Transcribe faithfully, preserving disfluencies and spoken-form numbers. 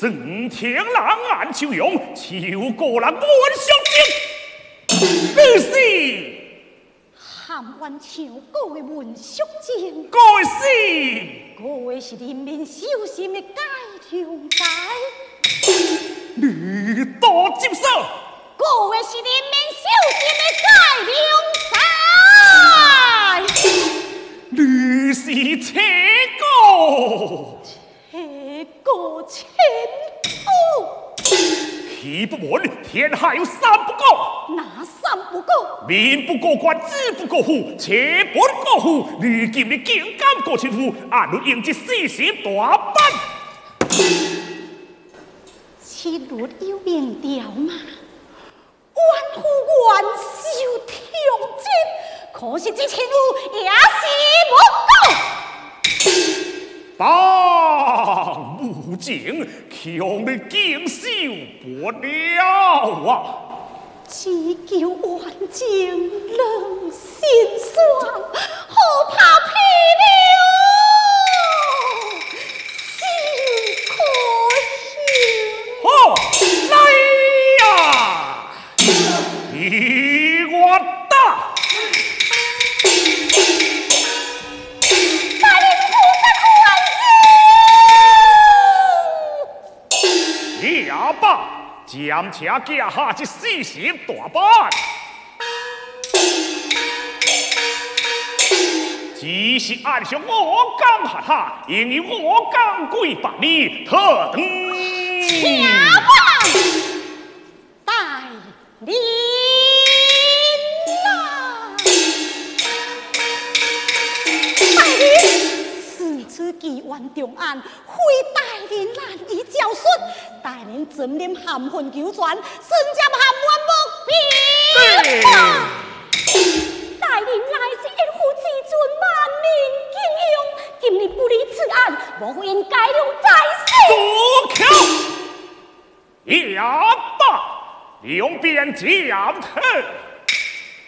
曾天狼暗秋勇，秋过人本相精。女士， 喊完唱歌的文书精， 各位是， 各位是人民小心的改良仔， 你多接受。 各位是人民小心的改良仔， 你是车哥。 切个前途， 气不稳，天下有三不过。 哪三不过？ 民不过官，子不过户，车本过户。如今你竟敢过亲夫，按律应这四十大板。 此律有明条嘛？冤夫冤受痛责，可是这亲夫也是无过。 当母亲，强你经受不了啊！ 只求冤情两心酸，何怕披了心可好，来呀！一我大。哑巴，将车架下这四十大板，只是按上我刚下下，因为我刚跪百里特等。 哑巴，带领啦！带领，此次机冤重案，非带领难以交顺。带领准念含混求全，顺接含冤目标。带领来是应付至尊万民敬用，今日不理此案，无非因改良在左口，哑巴，两边讲特。